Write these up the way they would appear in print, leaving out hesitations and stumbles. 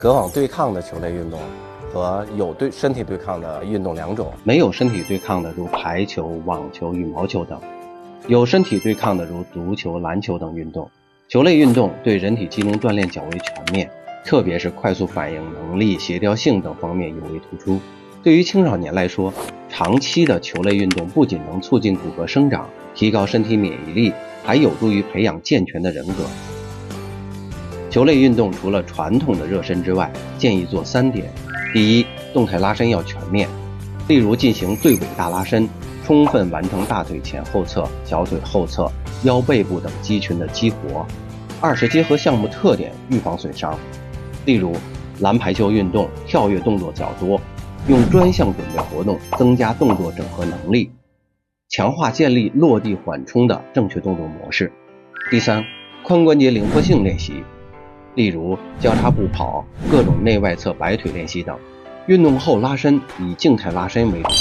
隔网对抗的球类运动和有身体对抗的运动两种。 没有身体对抗的如排球、网球、羽毛球等，有身体对抗的如足球、篮球等运动。球类运动对人体机能锻炼较为全面，特别是快速反应能力、协调性等方面尤为突出。对于青少年来说，长期的球类运动不仅能促进骨骼生长，提高身体免疫力，还有助于培养健全的人格。球类运动除了传统的热身之外，建议做3点。第一，动态拉伸要全面，例如进行对尾大拉伸，充分完成大腿前后侧、小腿后侧、腰背部等肌群的激活。二是结合项目特点预防损伤，例如篮排球运动跳跃动作较多，用专项准备活动增加动作整合能力，强化建立落地缓冲的正确动作模式。第三，髋关节灵活性练习，例如交叉步跑、各种内外侧摆腿练习等。运动后拉伸以静态拉伸为主。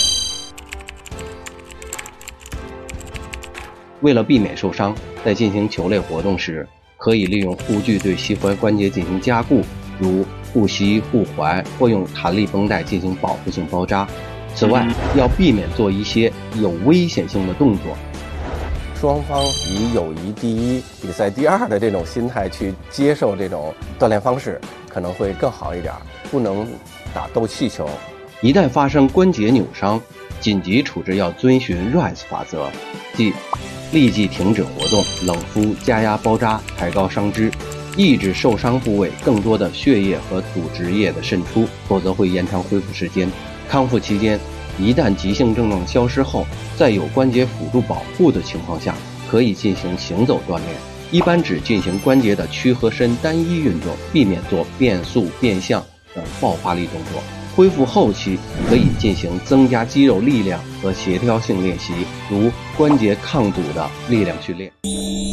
为了避免受伤，在进行球类活动时，可以利用护具对膝踝关节进行加固，如护膝、护踝，或用弹力绷带进行保护性包扎。此外，要避免做一些有危险性的动作。 双方以友谊第一、比赛第二的这种心态去接受这种锻炼方式，可能会更好一点。不能打斗气球。 一旦发生关节扭伤，紧急处置要遵循 RICE 法则，即立即停止活动，冷敷、加压包扎，抬高伤肢，抑制受伤部位更多的血液和组织液的渗出，否则会延长恢复时间。康复期间，一旦急性症状消失后，在有关节辅助保护的情况下，可以进行行走锻炼，一般只进行关节的屈和伸单一运动，避免做变速、变向等爆发力动作。恢复后期可以进行增加肌肉力量和协调性练习，如关节抗阻的力量训练。